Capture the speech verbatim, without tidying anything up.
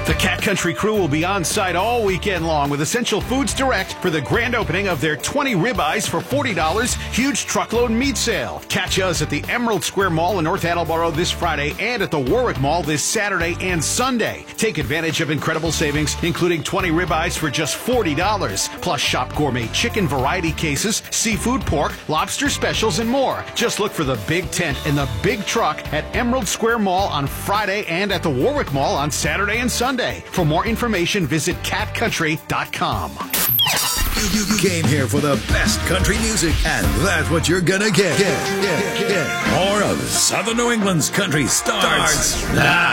The Cat Country crew will be on site all weekend long with Essential Foods Direct for the grand opening of their twenty ribeyes for forty dollars huge truckload meat sale. Catch us at the Emerald Square Mall in North Attleboro this Friday and at the Warwick Mall this Saturday and Sunday. Take advantage of incredible savings, including twenty ribeyes for just forty dollars. Plus, shop gourmet chicken variety cases, seafood, pork, lobster specials, and more. Just look for the big tent and the big truck at Emerald Square Mall on Friday and at the Warwick Mall on Saturday and Sunday. For more information, visit cat country dot com. You, you came here for the best country music, and that's what you're gonna get. get, get, get. More of Southern New England's country starts now.